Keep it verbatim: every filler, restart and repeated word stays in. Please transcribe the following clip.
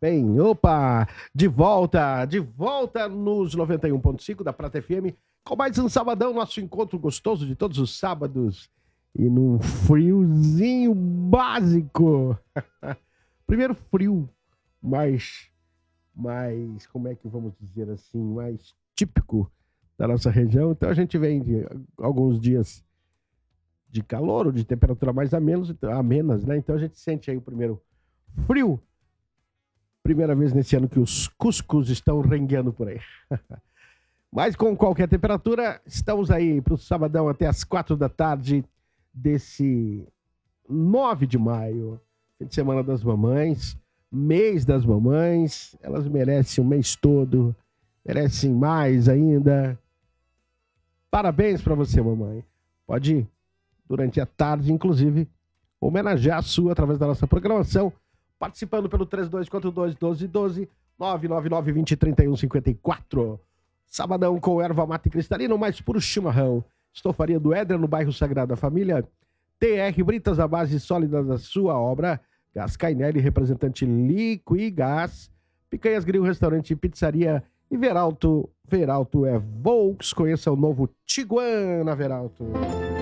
Bem, opa, de volta, de volta nos noventa e um ponto cinco da Prata F M, com mais um sabadão, nosso encontro gostoso de todos os sábados, e num friozinho básico. Primeiro frio, mais, mais, como é que vamos dizer assim, mais típico da nossa região. Então a gente vem de alguns dias de calor ou de temperatura mais amenos, amenas, né? Então a gente sente aí o primeiro frio. Primeira vez nesse ano que os cuscuz estão rengueando por aí. Mas com qualquer temperatura, estamos aí para o sabadão até as quatro da tarde desse nove de maio, fim de semana das mamães, mês das mamães. Elas merecem o mês todo, merecem mais ainda. Parabéns para você, mamãe. Pode ir durante a tarde, inclusive, homenagear a sua através da nossa programação, participando pelo três dois quatro dois, um dois um dois, nove nove nove, vinte, trinta e um, cinquenta e quatro. Sabadão com erva mate cristalina, o mais puro chimarrão. Estofaria do Éder, no bairro Sagrada Família. T R Britas, a base sólida da sua obra. Gás Cainelli, representante Liquigás. Picanhas Grill, restaurante e pizzaria. E Veralto, Veralto é Volks. Conheça o novo Tiguan na Veralto.